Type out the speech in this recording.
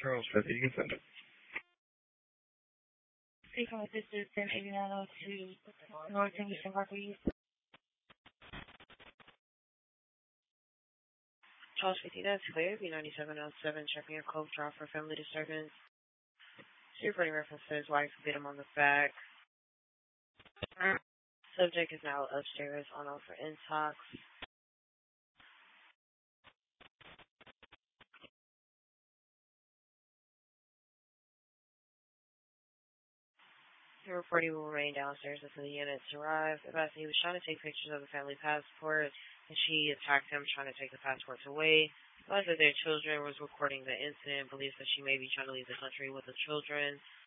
Charles 50, you can send it. Speaking with this is 108902 North Henderson Parkway East. Charles 50, that's clear. B9707, checking your Cove Drive for family disturbance. Reporting references, wife bit him on the back. Subject is now upstairs on for intox. The reporting will remain downstairs until the units arrive. Advised he was trying to take pictures of the family passport, and she attacked him trying to take the passports away. Advised that their children was recording the incident, believes that she may be trying to leave the country with the children.